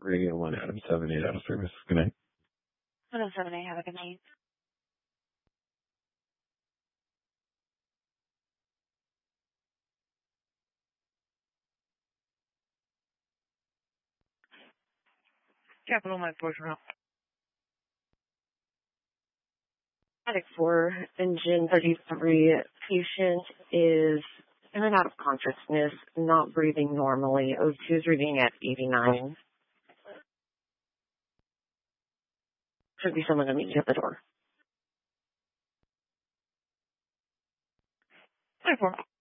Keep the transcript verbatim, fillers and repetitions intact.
Radio one, Adam seven eight out of service. Good night. Adam seven eight, have a good night. Capital Mike voicemail. Attic four, engine thirty-three, patient is in and out of consciousness, not breathing normally. O two is reading at eighty-nine. Should be someone to meet you at the door. Hi, four.